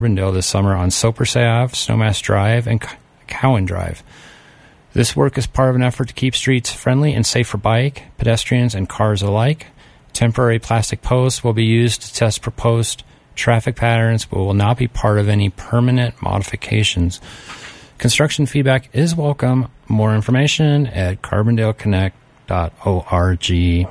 Carbondale this summer on Cypress Ave, Snowmass Drive, and Cowan Drive. This work is part of an effort to keep streets friendly and safe for bike, pedestrians, and cars alike. Temporary plastic posts will be used to test proposed traffic patterns, but will not be part of any permanent modifications. Construction feedback is welcome. More information at carbondaleconnect.org.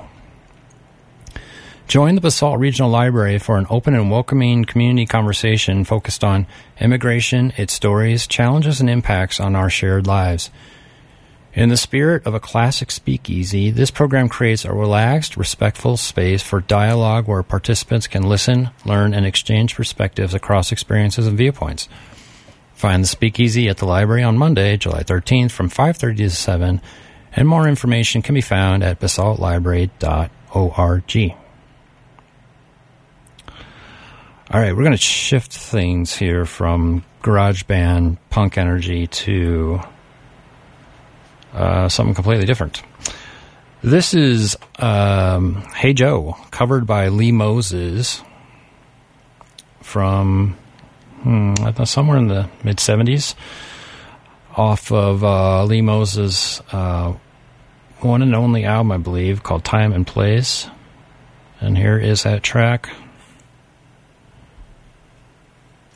Join the Basalt Regional Library for an open and welcoming community conversation focused on immigration, its stories, challenges, and impacts on our shared lives. In the spirit of a classic speakeasy, this program creates a relaxed, respectful space for dialogue where participants can listen, learn, and exchange perspectives across experiences and viewpoints. Find the speakeasy at the library on Monday, July 13th from 5:30 to 7, and more information can be found at basaltlibrary.org. All right, we're going to shift things here from garage band punk energy to something completely different. This is Hey Joe, covered by Lee Moses from somewhere in the mid-'70s, off of Lee Moses' one and only album, I believe, called Time and Place. And here is that track.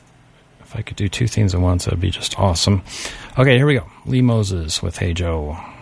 If I could do two things at once, that would be just awesome. Okay, here we go. Lee Moses with Hey Joe.